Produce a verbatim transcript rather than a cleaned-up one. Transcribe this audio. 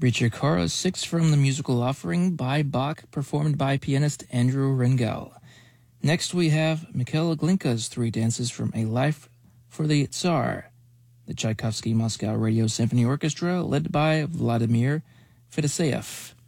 Richard Chorus six from the musical Offering by Bach, performed by pianist Andrew Rengel. Next we have Mikhail Glinka's Three Dances from A Life for the Tsar, the Tchaikovsky Moscow Radio Symphony Orchestra, led by Vladimir Fedoseev.